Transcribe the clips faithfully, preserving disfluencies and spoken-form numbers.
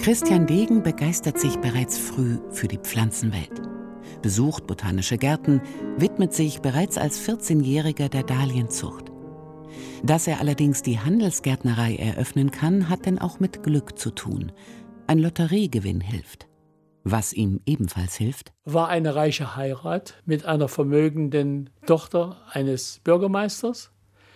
Christian Degen begeistert sich bereits früh für die Pflanzenwelt, besucht botanische Gärten, widmet sich bereits als vierzehnjähriger der Dahlienzucht. Dass er allerdings die Handelsgärtnerei eröffnen kann, hat denn auch mit Glück zu tun. Ein Lotteriegewinn hilft. Was ihm ebenfalls hilft? War eine reiche Heirat mit einer vermögenden Tochter eines Bürgermeisters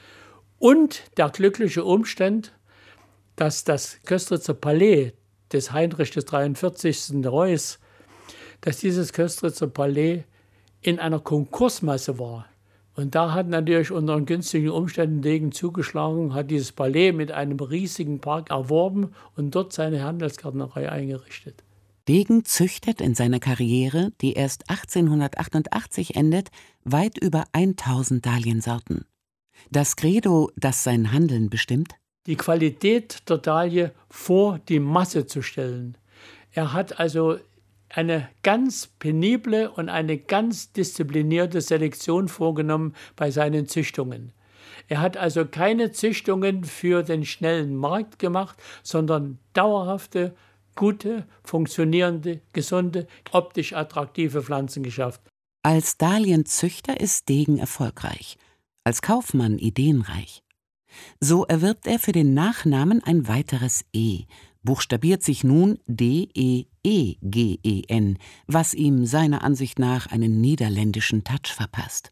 und der glückliche Umstand, dass das Köstritzer Palais des Heinrich des dreiundvierzigsten Reuß, dass dieses Köstritzer Palais in einer Konkursmasse war. Und da hat natürlich unter günstigen Umständen Degen zugeschlagen, hat dieses Palais mit einem riesigen Park erworben und dort seine Handelsgärtnerei eingerichtet. Degen züchtet in seiner Karriere, die erst achtzehnhundertachtundachtzig endet, weit über tausend Dahliensorten. Das Credo, das sein Handeln bestimmt? Die Qualität der Dahlie vor die Masse zu stellen. Er hat also eine ganz penible und eine ganz disziplinierte Selektion vorgenommen bei seinen Züchtungen. Er hat also keine Züchtungen für den schnellen Markt gemacht, sondern dauerhafte, gute, funktionierende, gesunde, optisch attraktive Pflanzen geschafft. Als Dahlienzüchter ist Degen erfolgreich, als Kaufmann ideenreich. So erwirbt er für den Nachnamen ein weiteres E, buchstabiert sich nun D E E G E N, was ihm seiner Ansicht nach einen niederländischen Touch verpasst.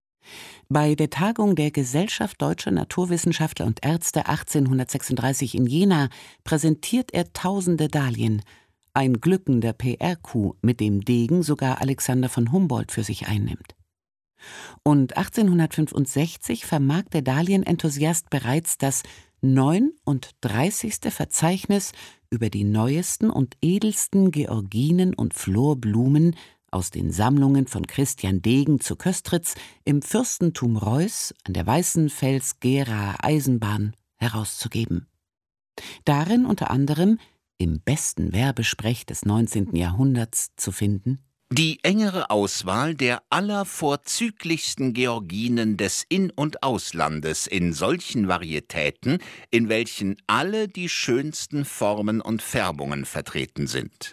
Bei der Tagung der Gesellschaft Deutscher Naturwissenschaftler und Ärzte achtzehnhundertsechsunddreißig in Jena präsentiert er tausende Dahlien, ein glückender P R-Coup, mit dem Degen sogar Alexander von Humboldt für sich einnimmt. Und achtzehnhundertfünfundsechzig vermag der Dahlienenthusiast bereits das neununddreißigste Verzeichnis über die neuesten und edelsten Georginen und Florblumen aus den Sammlungen von Christian Degen zu Köstritz im Fürstentum Reuß an der Weißenfels-Geraer Eisenbahn herauszugeben. Darin unter anderem, im besten Werbesprech des neunzehnten Jahrhunderts zu finden: Die engere Auswahl der allervorzüglichsten Georginen des In- und Auslandes in solchen Varietäten, in welchen alle die schönsten Formen und Färbungen vertreten sind.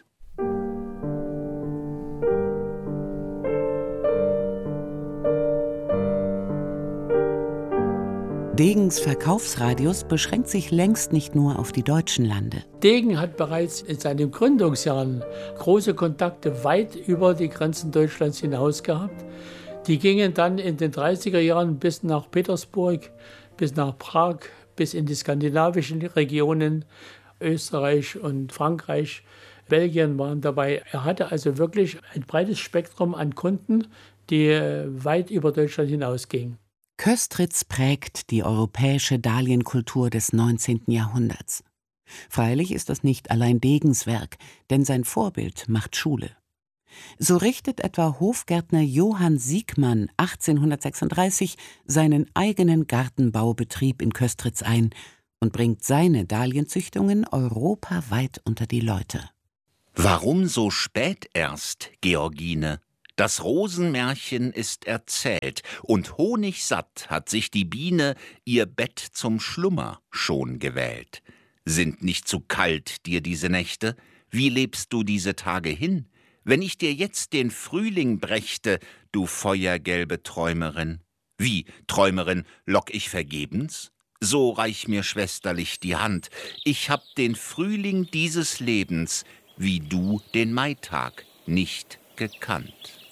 Degens Verkaufsradius beschränkt sich längst nicht nur auf die deutschen Lande. Degen hat bereits in seinen Gründungsjahren große Kontakte weit über die Grenzen Deutschlands hinaus gehabt. Die gingen dann in den dreißiger Jahren bis nach Petersburg, bis nach Prag, bis in die skandinavischen Regionen, Österreich und Frankreich, Belgien waren dabei. Er hatte also wirklich ein breites Spektrum an Kunden, die weit über Deutschland hinausgingen. Köstritz prägt die europäische Dahlienkultur des neunzehnten Jahrhunderts. Freilich ist das nicht allein Degens Werk, denn sein Vorbild macht Schule. So richtet etwa Hofgärtner Johann Siegmann achtzehnhundertsechsunddreißig seinen eigenen Gartenbaubetrieb in Köstritz ein und bringt seine Dahlienzüchtungen europaweit unter die Leute. Warum so spät erst, Georgine? Das Rosenmärchen ist erzählt, und honigsatt hat sich die Biene ihr Bett zum Schlummer schon gewählt. Sind nicht zu kalt dir diese Nächte? Wie lebst du diese Tage hin? Wenn ich dir jetzt den Frühling brächte, du feuergelbe Träumerin. Wie, Träumerin, lock ich vergebens? So reich mir schwesterlich die Hand. Ich hab den Frühling dieses Lebens, wie du den Maitag, nicht gekannt.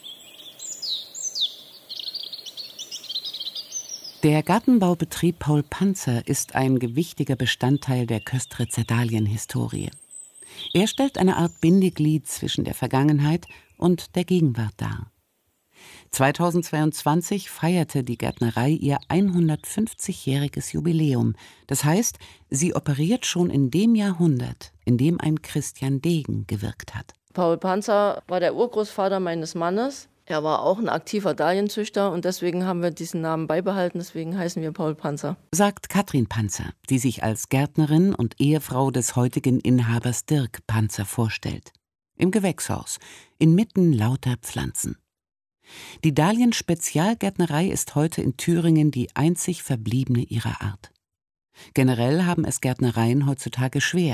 Der Gartenbaubetrieb Paul Panzer ist ein gewichtiger Bestandteil der Köstritzer Dahlienhistorie. Er stellt eine Art Bindeglied zwischen der Vergangenheit und der Gegenwart dar. zweitausendzweiundzwanzig feierte die Gärtnerei ihr hundertfünfzigjähriges Jubiläum. Das heißt, sie operiert schon in dem Jahrhundert, in dem ein Christian Degen gewirkt hat. Paul Panzer war der Urgroßvater meines Mannes. Er war auch ein aktiver Dahlienzüchter und deswegen haben wir diesen Namen beibehalten, deswegen heißen wir Paul Panzer. Sagt Katrin Panzer, die sich als Gärtnerin und Ehefrau des heutigen Inhabers Dirk Panzer vorstellt. Im Gewächshaus, inmitten lauter Pflanzen. Die Dahlien-Spezialgärtnerei ist heute in Thüringen die einzig verbliebene ihrer Art. Generell haben es Gärtnereien heutzutage schwer,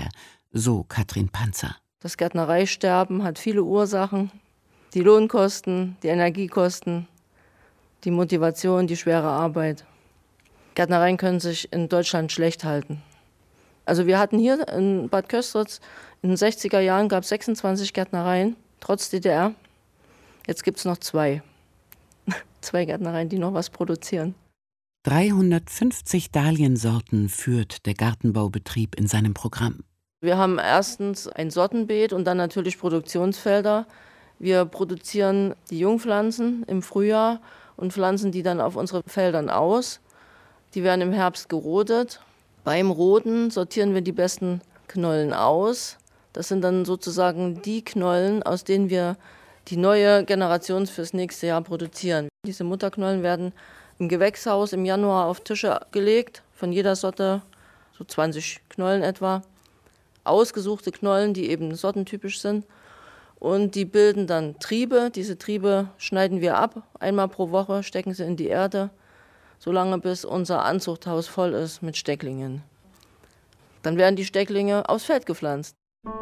so Katrin Panzer. Das Gärtnereisterben hat viele Ursachen. Die Lohnkosten, die Energiekosten, die Motivation, die schwere Arbeit. Gärtnereien können sich in Deutschland schlecht halten. Also wir hatten hier in Bad Köstritz, in den sechziger Jahren gab es sechsundzwanzig Gärtnereien, trotz D D R. Jetzt gibt es noch zwei. Zwei Gärtnereien, die noch was produzieren. dreihundertfünfzig Dahliensorten führt der Gartenbaubetrieb in seinem Programm. Wir haben erstens ein Sortenbeet und dann natürlich Produktionsfelder. Wir produzieren die Jungpflanzen im Frühjahr und pflanzen die dann auf unsere Feldern aus. Die werden im Herbst gerodet. Beim Roden sortieren wir die besten Knollen aus. Das sind dann sozusagen die Knollen, aus denen wir die neue Generation fürs nächste Jahr produzieren. Diese Mutterknollen werden im Gewächshaus im Januar auf Tische gelegt, von jeder Sorte so zwanzig Knollen etwa. Ausgesuchte Knollen, die eben sortentypisch sind. Und die bilden dann Triebe. Diese Triebe schneiden wir ab, einmal pro Woche, stecken sie in die Erde, solange bis unser Anzuchthaus voll ist mit Stecklingen. Dann werden die Stecklinge aufs Feld gepflanzt.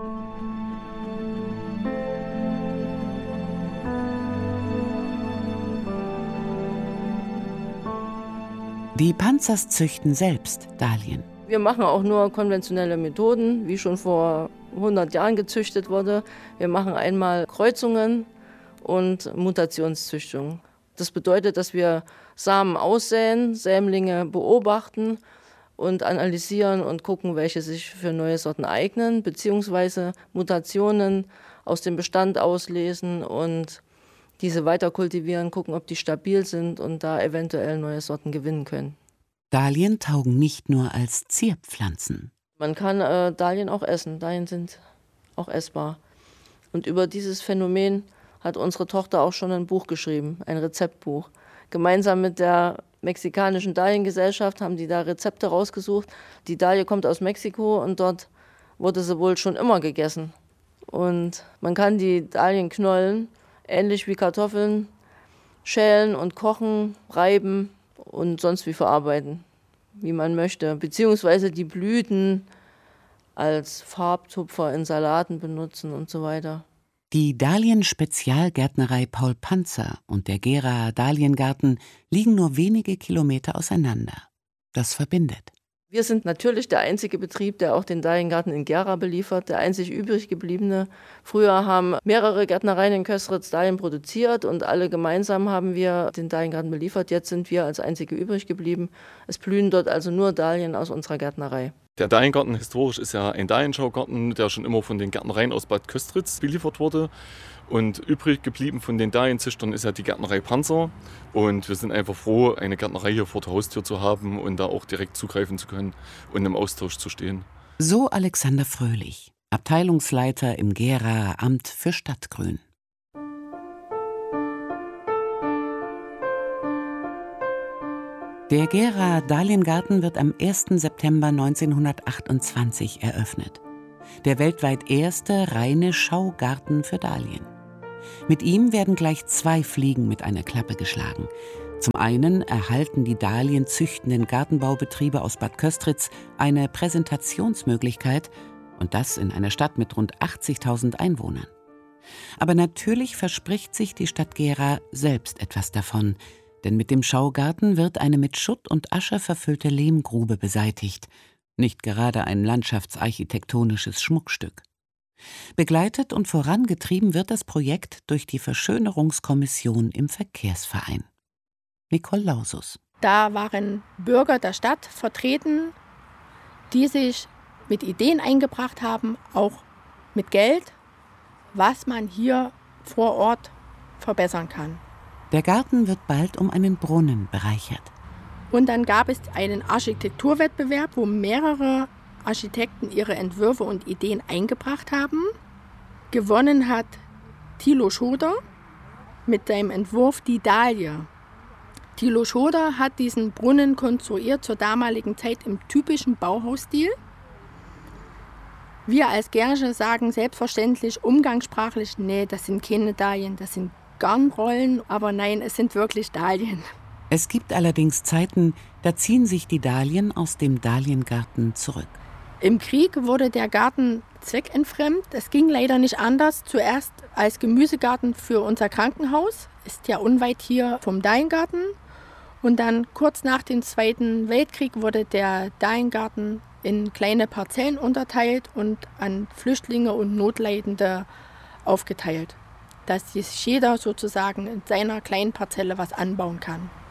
Die Panzers züchten selbst Dahlien. Wir machen auch nur konventionelle Methoden, wie schon vor hundert Jahren gezüchtet wurde. Wir machen einmal Kreuzungen und Mutationszüchtung. Das bedeutet, dass wir Samen aussäen, Sämlinge beobachten und analysieren und gucken, welche sich für neue Sorten eignen, beziehungsweise Mutationen aus dem Bestand auslesen und diese weiter kultivieren, gucken, ob die stabil sind und da eventuell neue Sorten gewinnen können. Dahlien taugen nicht nur als Zierpflanzen. Man kann äh, Dahlien auch essen. Dahlien sind auch essbar. Und über dieses Phänomen hat unsere Tochter auch schon ein Buch geschrieben, ein Rezeptbuch. Gemeinsam mit der mexikanischen Dahliengesellschaft haben die da Rezepte rausgesucht. Die Dahlie kommt aus Mexiko und dort wurde sie wohl schon immer gegessen. Und man kann die Dahlienknollen, ähnlich wie Kartoffeln, schälen und kochen, reiben und sonst wie verarbeiten, wie man möchte. Beziehungsweise die Blüten als Farbtupfer in Salaten benutzen und so weiter. Die Dahlien-Spezialgärtnerei Paul Panzer und der Gera Dahliengarten liegen nur wenige Kilometer auseinander. Das verbindet. Wir sind natürlich der einzige Betrieb, der auch den Dahliengarten in Gera beliefert, der einzig übrig gebliebene. Früher haben mehrere Gärtnereien in Köstritz Dahlien produziert und alle gemeinsam haben wir den Dahliengarten beliefert. Jetzt sind wir als einzige übrig geblieben. Es blühen dort also nur Dahlien aus unserer Gärtnerei. Der Dahliengarten historisch ist ja ein Dahlienschaugarten, der schon immer von den Gärtnereien aus Bad Köstritz beliefert wurde. Und übrig geblieben von den Dahlienzüchtern ist ja die Gärtnerei Panzer. Und wir sind einfach froh, eine Gärtnerei hier vor der Haustür zu haben und da auch direkt zugreifen zu können und im Austausch zu stehen. So Alexander Fröhlich, Abteilungsleiter im Geraer Amt für Stadtgrün. Der Geraer Dahliengarten wird am ersten September neunzehnhundertachtundzwanzig eröffnet. Der weltweit erste reine Schaugarten für Dahlien. Mit ihm werden gleich zwei Fliegen mit einer Klappe geschlagen. Zum einen erhalten die dahlienzüchtenden Gartenbaubetriebe aus Bad Köstritz eine Präsentationsmöglichkeit, und das in einer Stadt mit rund achtzigtausend Einwohnern. Aber natürlich verspricht sich die Stadt Gera selbst etwas davon, denn mit dem Schaugarten wird eine mit Schutt und Asche verfüllte Lehmgrube beseitigt, nicht gerade ein landschaftsarchitektonisches Schmuckstück. Begleitet und vorangetrieben wird das Projekt durch die Verschönerungskommission im Verkehrsverein. Nicole Lausus. Da waren Bürger der Stadt vertreten, die sich mit Ideen eingebracht haben, auch mit Geld, was man hier vor Ort verbessern kann. Der Garten wird bald um einen Brunnen bereichert. Und dann gab es einen Architekturwettbewerb, wo mehrere Architekten ihre Entwürfe und Ideen eingebracht haben. Gewonnen hat Thilo Schoder mit seinem Entwurf Die Dahlie. Thilo Schoder hat diesen Brunnen konstruiert zur damaligen Zeit im typischen Bauhausstil. Wir als Gerische sagen selbstverständlich umgangssprachlich, nee, das sind keine Dahlien, das sind Garnrollen, aber nein, es sind wirklich Dahlien. Es gibt allerdings Zeiten, da ziehen sich die Dahlien aus dem Dahliengarten zurück. Im Krieg wurde der Garten zweckentfremd. Es ging leider nicht anders. Zuerst als Gemüsegarten für unser Krankenhaus, ist ja unweit hier vom Dahlengarten. Und dann kurz nach dem Zweiten Weltkrieg wurde der Dahlengarten in kleine Parzellen unterteilt und an Flüchtlinge und Notleidende aufgeteilt, dass sich jeder sozusagen in seiner kleinen Parzelle was anbauen kann.